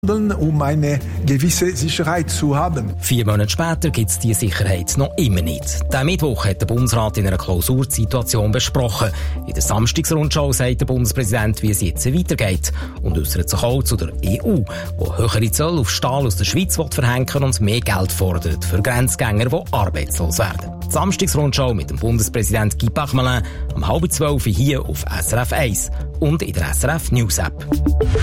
um eine gewisse Sicherheit zu haben. 4 Monate später gibt es diese Sicherheit noch immer nicht. Diesen Mittwoch hat der Bundesrat in einer Klausur die Situation besprochen. In der Samstagsrundschau sagt der Bundespräsident, wie es jetzt weitergeht und äußert sich auch zu der EU, die höhere Zölle auf Stahl aus der Schweiz verhängen und mehr Geld fordert für Grenzgänger, die arbeitslos werden. Die Samstagsrundschau mit dem Bundespräsident Guy Parmelin um 11:30 hier auf SRF 1 und in der SRF News App.